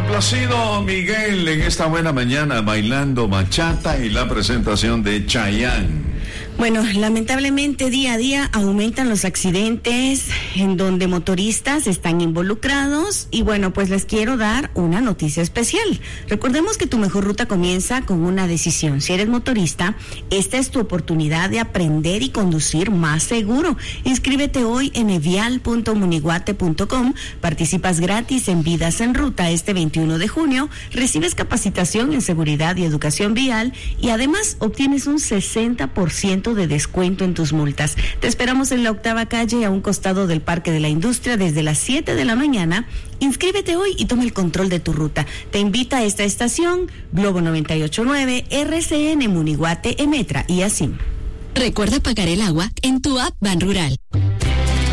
Complacido Miguel en esta buena mañana bailando bachata y la presentación de Chayanne. Bueno, lamentablemente día a día aumentan los accidentes en donde motoristas están involucrados y bueno, pues les quiero dar una noticia especial. Recordemos que tu mejor ruta comienza con una decisión. Si eres motorista, esta es tu oportunidad de aprender y conducir más seguro. Inscríbete hoy en evial.muniguate.com, participas gratis en Vidas en Ruta este 21 de junio, recibes capacitación en seguridad y educación vial y además obtienes un 60% de descuento en tus multas. Te esperamos en la 8ª calle a un costado del Parque de la Industria desde las 7 de la mañana. Inscríbete hoy y toma el control de tu ruta. Te invita a esta estación Globo 98.9, RCN Muniguate, Emetra y así. Recuerda pagar el agua en tu app Ban Rural.